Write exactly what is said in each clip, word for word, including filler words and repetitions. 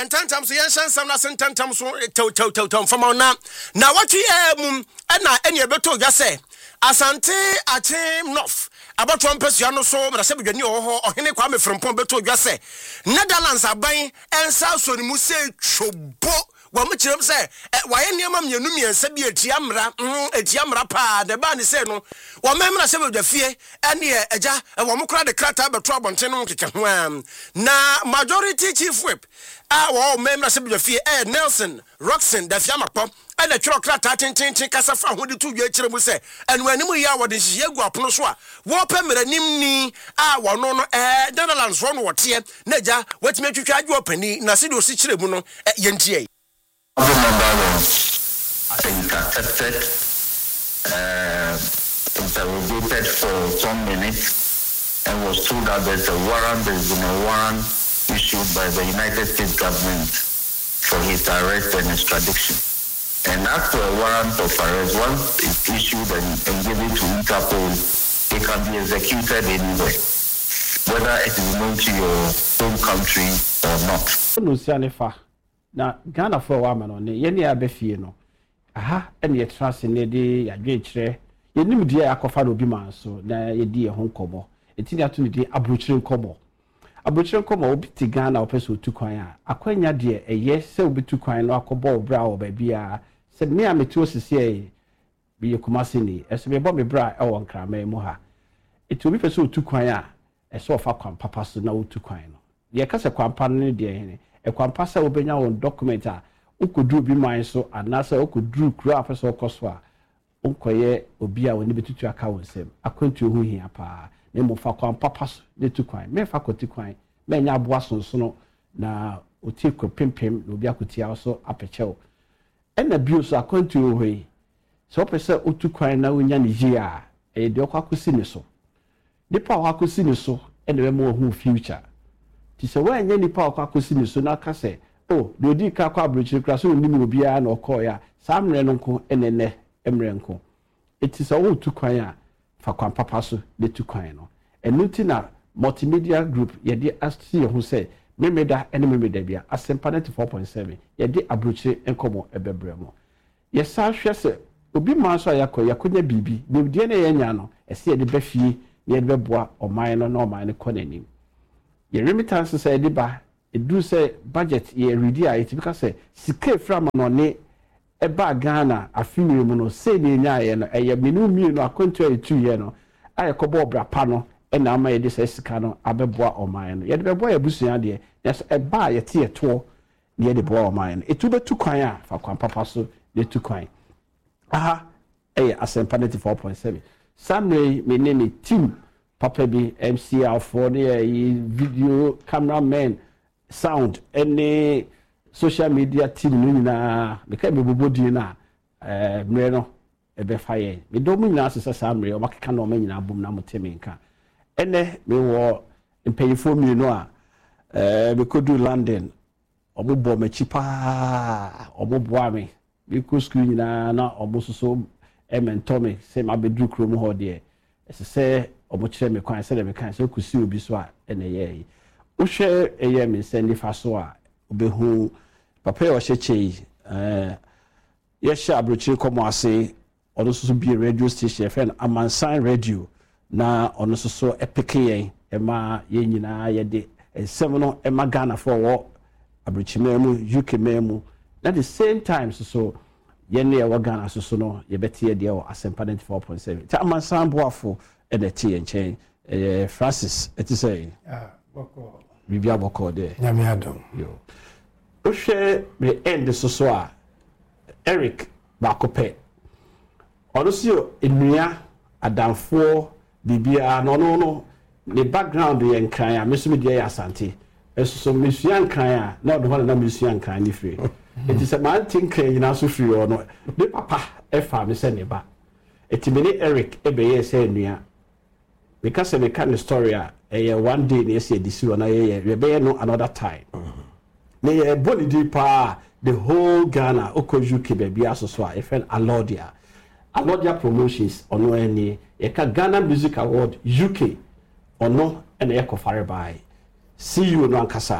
and tantam so yen some na tantam so to to to to from na na what you um and na any beto just say Asante Achim North about one person no so na se bedwani ho ohene kwa me frempon beto just say Netherlands aban and South so ni mu say chobo wa mu kirem say waye niam mienu miensa bi etiamra etiamra pa de ba ni say no wa memra se bedwafie ene eja wa mu kra de krata beto abonten no keke ho am na majority chief whip ah wa memra se bedwafie eh Nelson Roxon da fiamakpo ene twro krata tintin kasa fa ho de tu dwa kirem say enu animu ya wo de hye gu apono so a wo pemranim ni ah wo no no eh Netherlands wo no wote na eja watime atwitwa adwo pani na se de osi kirem no yentie Other members were intercepted, uh, interrogated for some minutes, and was told that there's a warrant, there's been a warrant issued by the United States government for his arrest and extradition. And after a warrant of arrest, once it's issued and, and given to Interpol, it can be executed anywhere, whether it is known to your home country or not. Na Ghana for wa ma no ne ye ne abefie no aha ene ye trase ne de yadwe kire ye nim de akofa no bi man so na ye di ye ho nkomo etini ato ne de abrochire nkomo abrochire nkomo obi ti Ghana opeso tukwan a akwanya de eye se obi tukwan no akobo obra wo ba bia se me a metu osisi e bi ye kumase ni ese be bo me bra e won krama mu ha eti obi peso tukwan a ese ofa kwan papa so na otukwan no ye kase kwan pa no de hene ekwampa se obenya won document a ukodru bi man so anase ukodru kru afese okoso a unkoye obi a woni betutu aka wonsem akwantu hu hia pa na mo fa kwampa paso de tukwan me fa koti kwan me nya aboa sonsono na oti ko pimpim na obi akoti a so apechew ena bio so akwantu hu yi so pese otukwan na wonya ne ji a e de okwakosi ne so nipa wakosi ne so ena we mo hu future se wa nya nipa akwakosi ni so na ka se oh de odi ka kwa abrochire kra so ni mi obi a na okọ ya samre no nko enene emre nko eti se wo tukwan a fa kwan papa so de tukwan no enuti na multimedia group ye de asti ye ho se memeda ene memeda bia asempa ninety-four point seven ye de abrochire enkomo ebebre mo ye sa hwe se obi man so yakọ yakonya bibi de de na ye nya no ese ye de bafie ye de beboa oman no na oman ne konanim ye remittance say de ba edu say budget ye ready a it because say sike from no ne e ba Ghana afini mu no say ne nya ye no eye menu mi no akonto e two ye no aye ko bo bra pa no e na ama ye de say sika no abeboa oman no ye de beboa abusua de yes e ba ye tie to ye de boa oman no etu betu kwan a fa kwan papa so de tu kwan aha eye asempa ninety-four point seven Samuel me ne team Papa B, M C R for the video, cameraman, sound, any social media team, na because we both do na, eh, Mreno, ebe fire. We don't mean as a summary or what can no mean na boom na muteminka. Ene me wo pay for me no, eh, we could do London, or bo me cheaper, or bo boame. We could screen na na almost so em and Tommy, same I be do chrome ho there. As I say. Obochire me kwan se de me kan se kusi obi so a ene ye wo hwe eye me se ni fa so a obehu papa yo hye chei eh ye hye abrochire komo ase ono so bi radio station fe na Amansan radio na ono so so epeke yen e ma ye nyina ye de ensem no e ma Ghana for wo abrochire mu U K memu at the same time so so ye ne e wo Ghana so so no ye beti ye de o Asempa ninety-four point seven ta Amansan boafo and the tea and chain, uh, Francis, it is a Bibia Boko there. Yamiadom. You. Ushe may end the Sosoa, Eric Bacope. Also, in Mia, a down four, Bibia, no, no, no, the background, the Enkaya, Miss Media Santi, as so Miss Yankaya, not one of them Miss Yankaya free. It is a man thinking in answer free or not. The papa, a farm is any back. It is Eric, a bay, say, near. Because we can story a one day they say this one a we no another time. Ne body deeper the whole Ghana Okojuki baby aso so a friend Alodia. Alodia promotions ono any e ka Ghana Music Award U K ono and e ko fare by. See you no ankasa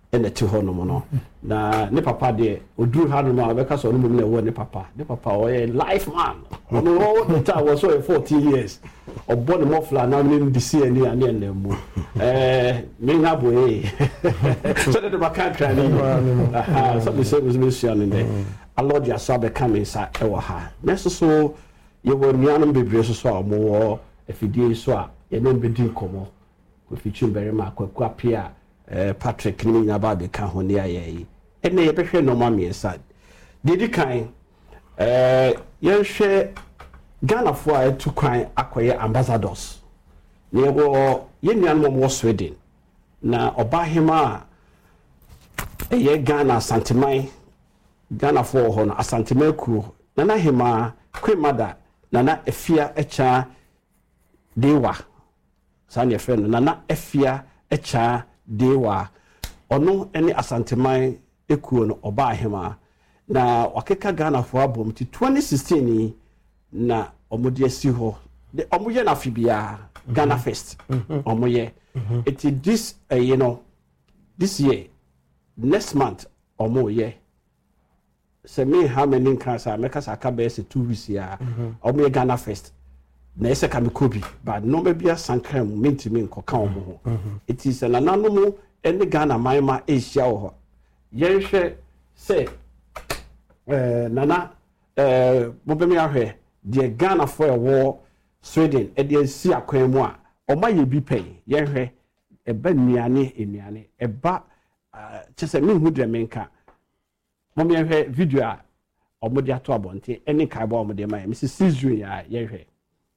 ene te ho no mo no na ne papa de oduru ha no ma be ka so no mo na wo ne papa ne papa o ye life man ono all the time was so fourteen years obo ne mofla na me ndi see ani ani na mu eh me nga boy so the baka kra ni aha so the same was mission in there a lord ya so be come inside e wo ha neso so ye wo nuanum bebre so so mo wo afidie so a ye no be din komo ko fichu bere ma kwaku apia eh Patrick ni nya ba be ka ho ne ayi ene ye behwe no ma me inside didi kan eh ye hwe Ghana for a to kwan akoye ambassadors ne wo ye nuanum mo Sweden na obahema eye Ghana santimai Ghana for ho na asantimai kuro na na hema kwemada na na efia echa dewa sane friend na na efia echa dewa ono ene asantimai ekuo no obahema na wakeka Ghana for abom ti twenty sixteen na omode si ho de omoye na fibia Ghana mm -hmm. Fest mm -hmm. omoye mm -hmm. it this uh, you know this year next month omoye se me how many cancer make us akabe se two weeks ya mm -hmm. omoye Ghana Fest na ese ka me kobi but no be bia sankram minti min ko kan omo ho mm -hmm. it is an ananomo ene Ghana maima Asia ho yenhwe se eh nana eh mobemi ahwe de Ghana for a war Sweden e de si akwan mu a oma ye bi pay ye hwe e ba nuane enuane e ba chese me hu de menka mo me hwe video a omo de ato abonte eni kai ba omo de mai Missus Sizru ya ye hwe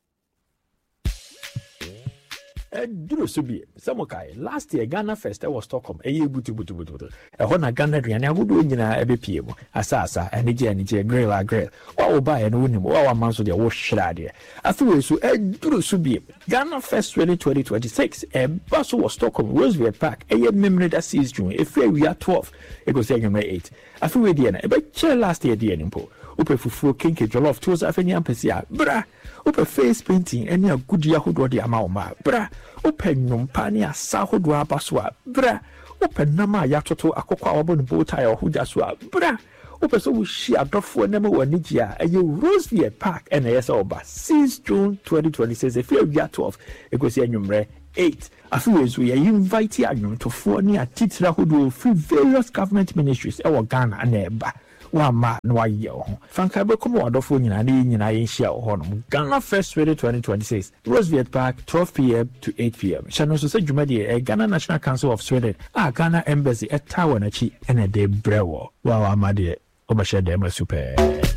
eh duro so bi samokai last year Ghana Fest was Stockholm eh butu butu butu eh hona Ghana duane agodo nyina ebe pie mu asasa enije enije grill a grill wa wo ba e no nim wa wa manso de wo hira de afi so eh duro so bi Ghana Fest twenty twenty-six eh baso was Stockholm Roosevelt Park eh memory that sees June if we are twelve it goes January eight afi we de na e be che last year de nimpo ope fufuo kinke jollof tours afeni ampesi a bra ope face painting eni agudi ahodo de ama oma bra ope nyompa ni asa ahodo abaso a bra ope nama yatoto akokwa obo no bota ya ohuja so a bra ope so wo shi adofo na me wani ji a eye Roosevelt Park and yes oba since June twenty twenty-six if you are twelve e go see anwumre eight afiwezu ye invite anwuntofo ni atitira ahodo free various government ministries e wo Ghana na eba wa ma no wa ye ho fanka be komo adofo nyina na nyina ye hia ho no Ghana Fest twenty twenty-six Roosevelt Park twelve p m to eight p m chano so se dwuma de e Ghana National Council of Sweden a Ghana Embassy e tawo na chi ene de brewo wa wa ma de o ba she de ma super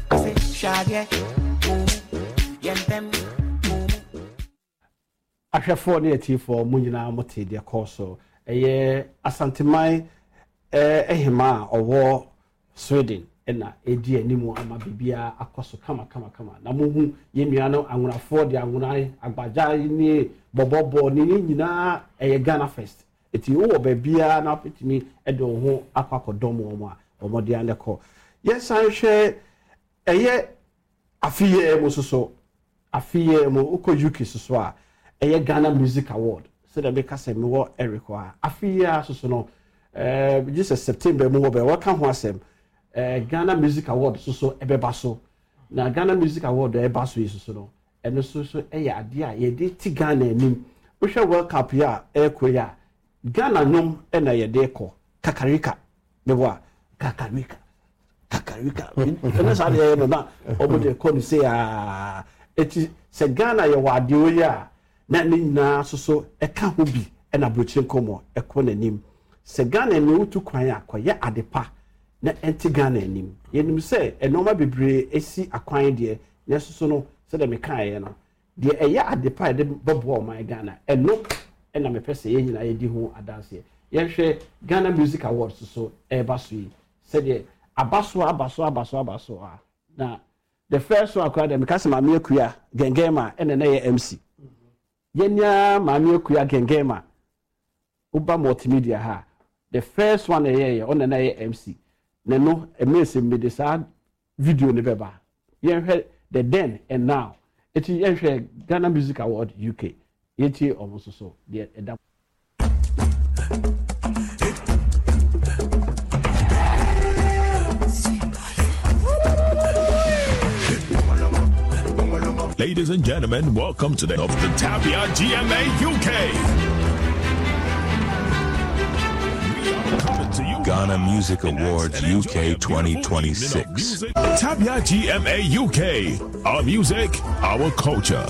ahwefo ne atifo mu nyina mote de koso eye asantemai eh ehima owo Sweden ena edi animu ama bibia akoso kama kama kama na muhu ye nuano anwunafo de anwunai agbaja ni bobobo ni nyina eye Ghana Fest eti wo babia na petimi edo ho akwakodomo omo a omode aneko yes anhwe eye afiye mo soso afiye mo uko U K soso a eye Ghana Music Award so da be kase me wo Erico a afiye soso no eh just September mo wo be wa ka ho asem eh Ghana Music Award so so ebeba so na Ghana Music Award eba so yiso so no eno so so e ya ade a ye de ti Ghana anim wo hwe World Cup ya e ko ya Ghana nom e na ye de ko kakarika bebo kakarika kakarika eno sa de no na obo de ko ni se a eti se Ghana ye wa de o ya na ni na so so e ka ho bi e na brochire komo e ko na nim se Ghana ni utu kwan akoye adepa na enti Ghana anim yenim se enoma bebre esi akwan de na soso no se de mekan ye no de eye adepa de bobo my Ghana eno ena me pese ye nyina ye di ho adanse ye hwe Ghana Music Awards so e baso yi se de abaso abaso abaso abaso a na the first one akwa de mekase ma me akua gengema ena na ye M C yenya ma me akua gengema uba multimedia ha the first one ye ye ona na ye M C na no emese medisa video ne beba ye hwe the then and now it ye hwe Ghana Music Award U K yeti almost so the Ladies and gentlemen, welcome to the of the Tapia G M A U K. We are coming to you. Ghana Music Awards U K twenty twenty-six. Tapia G M A U K. Our music, our culture.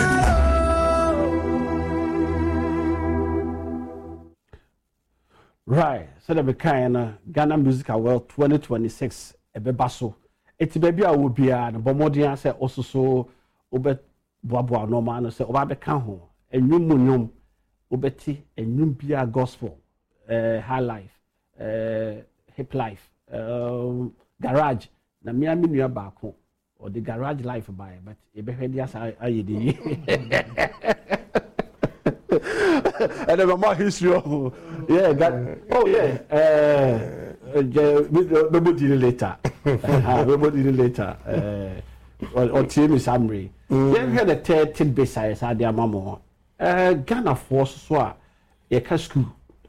Right, so the kind Ghana Music Awards twenty twenty-six ebebaso. Eti baby a will be a bomodian say also so obe boaboa normal no say oba be kan ho enwum nyum obeti enwum bia gospel uh, high life uh, hip life um, garage na me ami nua baako or the garage life by but e be hwede asa ayedi and the more history of, yeah that oh yeah uh we will deal later uh, we will deal later uh or, or team is summary then had a third tidbit size had their mama uh Ghana force so a ka school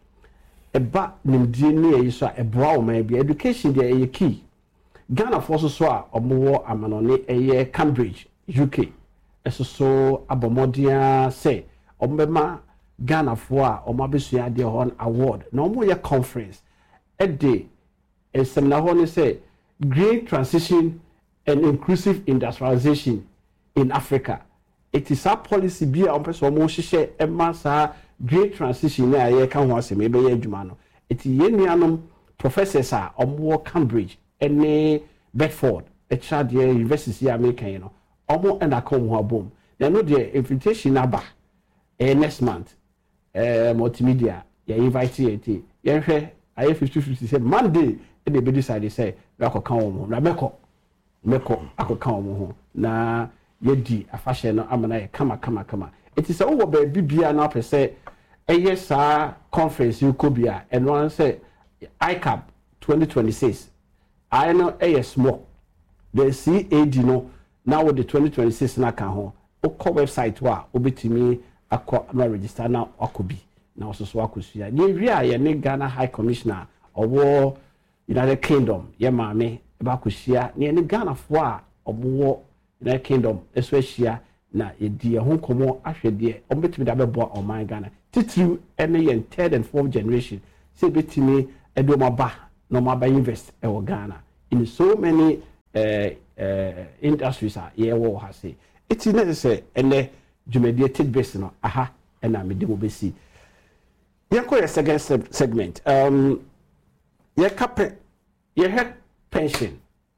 e ba nimdie ne so a boa maybe education there a key Ghana force so a omo amanone e Cambridge U K eso so abomodia say ombema Ghana for a omabesua de hon award na omo ye conference e de e seminar hon say green transition and inclusive industrialization in Africa. It is a policy be a person omo hihye e masa green transition na ye kan ho asem e be ye adwuma no. It ye nuanom professors a omo Cambridge ene Bedford e cha de university American you know omo and akom ho abom. They know the invitation aba eh, next month uh, multimedia ya invite you ye hwe aye fifty fifty say Monday e dey be decide say we akokan wo na meko meko akokan wo ho na yedi afahye no amana ye kama kama kama it is all ba bibia na pese eye sa conference you ko bia and one say I C A B twenty twenty-six I know eye small the C A D no now with the twenty twenty-six na kan ho o ko website wa obetimi akọ na register na akobi na ososo akosua ni wi a ye ne Ghana High Commissioner owo United Kingdom ye maame ba akosua ni ne Ghana fo a obo United Kingdom eso ahia na edi ho komo ahwede o betimi da bebo o man Ghana titru ene ye third and fourth generation say betimi edo maba no maba invest e wo Ghana in so many uh, uh, industries are ye wo ha say it is necessary ene jumediated base no aha ena me demo besi yako ye second segment um ye kape ye he pension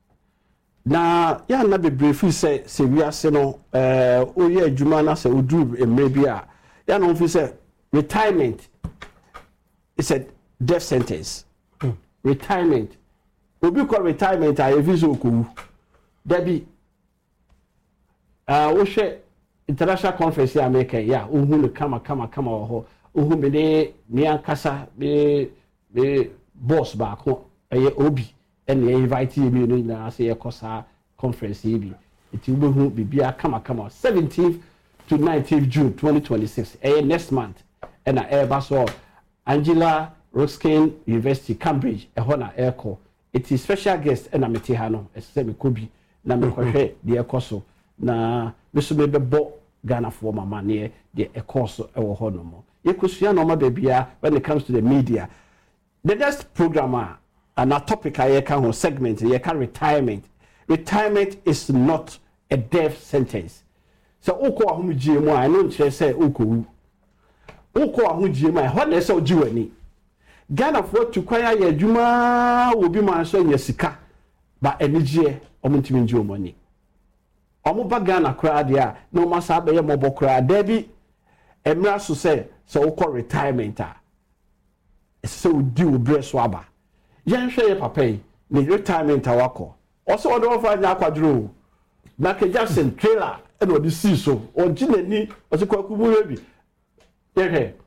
na ya na be brief say se wiase no eh o ye adwuma na se odu emre bia ya no fi say retirement is a death sentence mm. retirement obi call retirement a evi so okowu dabi ah uh, o hwe international conference ya America ya ohu no kama kama kama wo ho ohu me de ni ankasa be be boss ba ko eye obi and you invite me no na say ekosa conference yi bi eti wo hu bibia kama kama seventeenth to nineteenth June twenty twenty-six eh next month and na eh ba so Angela Ruskin University Cambridge eh ho na eko it is special guest and na meti ha no ese me kobi na me kohwe de ekoso na meso me bebo Ghana for mama ne de ekoso e wo ho no mo yekosua no ma bebia when it comes to the media the next programmer and a topic I can segment you can retirement retirement is not a death sentence so oko ahumgie mu I know say oko oko ahumgie what they say ojiwani Ghana for to kwaya ye adwuma obi man so nya sika ba enigye omuntimi nji omoni omo ba Ghana kra dia no masa be ye mobo kra da bi emra so say so oko retirement a so di obre so aba yan hwe ye papa yi ni retirement awako also odo ofa nya akwadro Michael Jackson trailer e no di si so o jinani o se kwaku mu rebi ye hwe